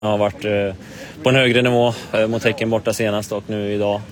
Jag har varit på en högre nivå mot Häcken borta senast och nu idag.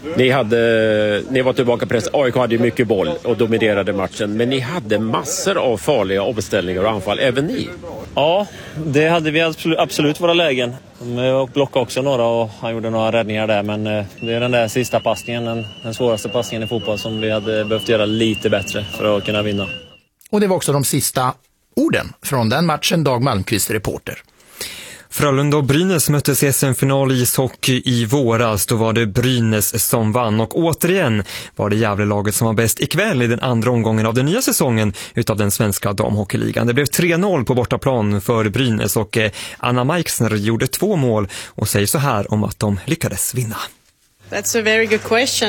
Ni var tillbaka press. AIK hade ju mycket boll och dominerade matchen. Men ni hade massor av farliga omställningar och anfall, även ni. Ja, det hade vi absolut våra lägen. Jag blockade också några och han gjorde några räddningar där. Men det är den där sista passningen, den svåraste passningen i fotboll som vi hade behövt göra lite bättre för att kunna vinna. Och det var också de sista orden från den matchen, Dag Malmqvist, reporter. Frölunda och Brynäs möttes i SM-final i ishockey i våras. Då var det Brynäs som vann och återigen var det Gävle-laget som var bäst ikväll i den andra omgången av den nya säsongen utav den svenska damhockeyligan. Det blev 3-0 på bortaplan för Brynäs och Anna Meixner gjorde 2 mål och säger så här om att de lyckades vinna. That's a very good question.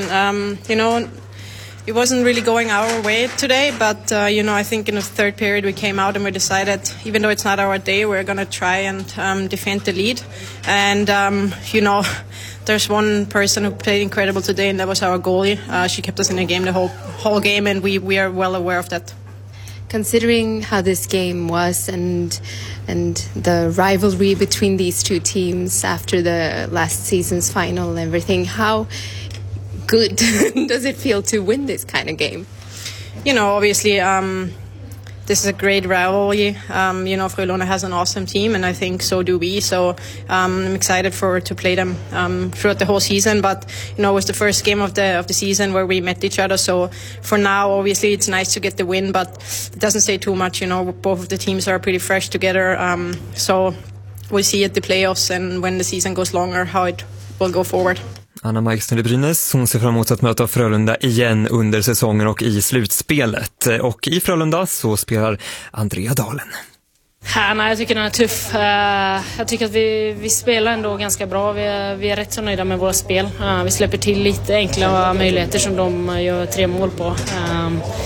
It wasn't really going our way today, but I think in the third period we came out and we decided, even though it's not our day, we're going to try and defend the lead. And there's one person who played incredible today, and that was our goalie. She kept us in the game the whole game, and we are well aware of that. Considering how this game was and the rivalry between these two teams after the last season's final and everything, how good does it feel to win this kind of game? Obviously, this is a great rivalry. Frölunda has an awesome team, and I think so do we. So I'm excited to play them throughout the whole season. But it was the first game of the season where we met each other. So for now, obviously, it's nice to get the win, but it doesn't say too much. Both of the teams are pretty fresh together. So we'll see at the playoffs and when the season goes longer how it will go forward. Anna Meixner i Brynäs, hon ser fram emot att möta Frölunda igen under säsongen och i slutspelet. Och i Frölunda så spelar Andrea Dahlen. Jag tycker den är tuff. Jag tycker att vi spelar ändå ganska bra. Vi är rätt så nöjda med våra spel. Vi släpper till lite enkla möjligheter som de gör 3 mål på.